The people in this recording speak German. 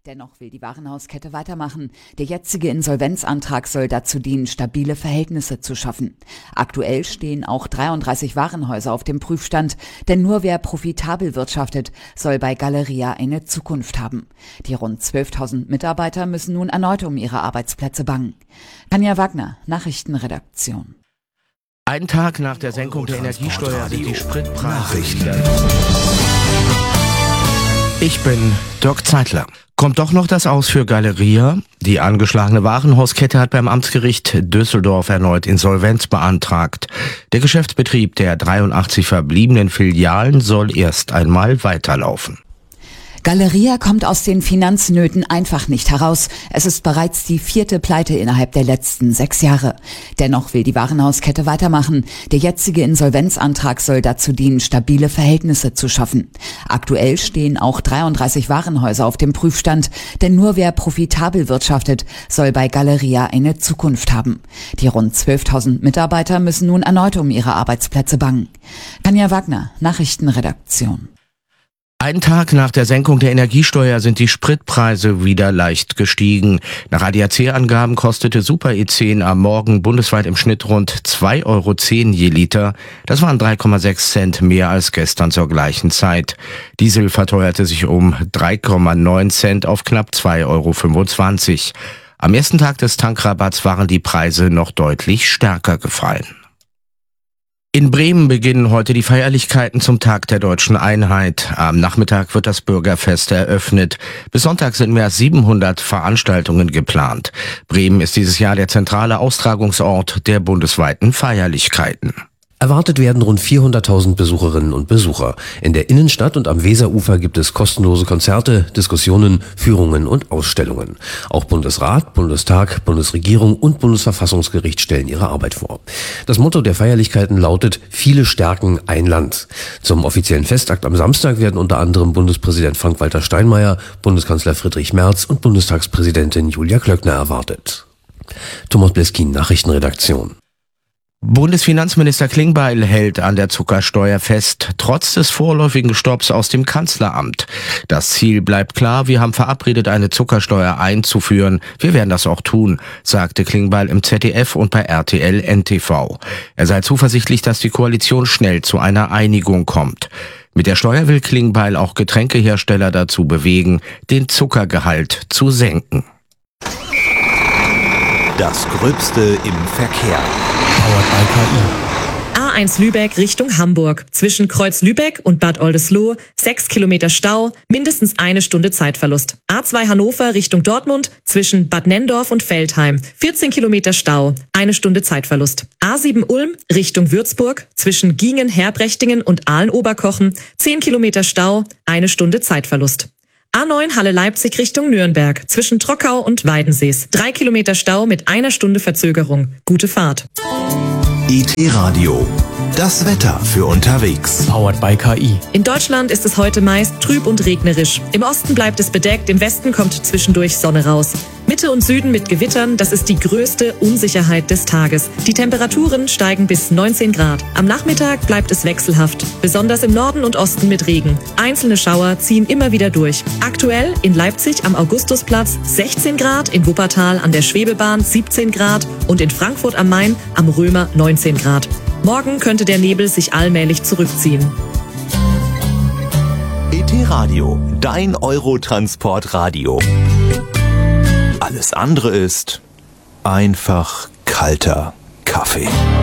Dennoch will die Warenhauskette weitermachen. Der jetzige Insolvenzantrag soll dazu dienen, stabile Verhältnisse zu schaffen. Aktuell stehen auch 33 Warenhäuser auf dem Prüfstand, denn nur wer profitabel wirtschaftet, soll bei Galeria eine Zukunft haben. Die rund 12.000 Mitarbeiter müssen nun erneut um ihre Arbeitsplätze bangen. Tanja Wagner, Nachrichtenredaktion. Einen Tag nach der Senkung der Energiesteuer sind die Spritpreise. Ich bin Dirk Zeitler. Kommt doch noch das Aus für Galeria? Die angeschlagene Warenhauskette hat beim Amtsgericht Düsseldorf erneut Insolvenz beantragt. Der Geschäftsbetrieb der 83 verbliebenen Filialen soll erst einmal weiterlaufen. Galeria kommt aus den Finanznöten einfach nicht heraus. Es ist bereits die 4. Pleite innerhalb der letzten 6 Jahre. Dennoch will die Warenhauskette weitermachen. Der jetzige Insolvenzantrag soll dazu dienen, stabile Verhältnisse zu schaffen. Aktuell stehen auch 33 Warenhäuser auf dem Prüfstand, denn nur wer profitabel wirtschaftet, soll bei Galeria eine Zukunft haben. Die rund 12.000 Mitarbeiter müssen nun erneut um ihre Arbeitsplätze bangen. Tanja Wagner, Nachrichtenredaktion. Einen Tag nach der Senkung der Energiesteuer sind die Spritpreise wieder leicht gestiegen. Nach ADAC-Angaben kostete Super E10 am Morgen bundesweit im Schnitt rund 2,10 € je Liter. Das waren 3,6 Cent mehr als gestern zur gleichen Zeit. Diesel verteuerte sich um 3,9 Cent auf knapp 2,25 €. Am ersten Tag des Tankrabatts waren die Preise noch deutlich stärker gefallen. In Bremen beginnen heute die Feierlichkeiten zum Tag der Deutschen Einheit. Am Nachmittag wird das Bürgerfest eröffnet. Bis Sonntag sind mehr als 700 Veranstaltungen geplant. Bremen ist dieses Jahr der zentrale Austragungsort der bundesweiten Feierlichkeiten. Erwartet werden rund 400.000 Besucherinnen und Besucher. In der Innenstadt und am Weserufer gibt es kostenlose Konzerte, Diskussionen, Führungen und Ausstellungen. Auch Bundesrat, Bundestag, Bundesregierung und Bundesverfassungsgericht stellen ihre Arbeit vor. Das Motto der Feierlichkeiten lautet: Viele stärken ein Land. Zum offiziellen Festakt am Samstag werden unter anderem Bundespräsident Frank-Walter Steinmeier, Bundeskanzler Friedrich Merz und Bundestagspräsidentin Julia Klöckner erwartet. Thomas Bleskin, Nachrichtenredaktion. Bundesfinanzminister Klingbeil hält an der Zuckersteuer fest, trotz des vorläufigen Stopps aus dem Kanzleramt. Das Ziel bleibt klar, wir haben verabredet, eine Zuckersteuer einzuführen. Wir werden das auch tun, sagte Klingbeil im ZDF und bei RTL NTV. Er sei zuversichtlich, dass die Koalition schnell zu einer Einigung kommt. Mit der Steuer will Klingbeil auch Getränkehersteller dazu bewegen, den Zuckergehalt zu senken. Das Gröbste im Verkehr. A1 Lübeck Richtung Hamburg. Zwischen Kreuz Lübeck und Bad Oldesloe 6 Kilometer Stau, mindestens 1 Stunde Zeitverlust. A2 Hannover Richtung Dortmund zwischen Bad Nenndorf und Veltheim 14 Kilometer Stau, 1 Stunde Zeitverlust. A7 Ulm Richtung Würzburg zwischen Giengen, Herbrechtingen und Aalen-Oberkochen 10 Kilometer Stau, 1 Stunde Zeitverlust. A9 Halle Leipzig Richtung Nürnberg zwischen Trockau und Weidensees 3 Kilometer Stau mit 1 Stunde Verzögerung. Gute Fahrt. IT Radio. Das Wetter für unterwegs. Powered by KI. In Deutschland ist es heute meist trüb und regnerisch. Im Osten bleibt es bedeckt, im Westen kommt zwischendurch Sonne raus. Mitte und Süden mit Gewittern, das ist die größte Unsicherheit des Tages. Die Temperaturen steigen bis 19 Grad. Am Nachmittag bleibt es wechselhaft, besonders im Norden und Osten mit Regen. Einzelne Schauer ziehen immer wieder durch. Aktuell in Leipzig am Augustusplatz 16 Grad, in Wuppertal an der Schwebebahn 17 Grad und in Frankfurt am Main am Römer 19 Grad. Morgen könnte der Nebel sich allmählich zurückziehen. IT Radio, dein Eurotransport-Radio. Alles andere ist einfach kalter Kaffee.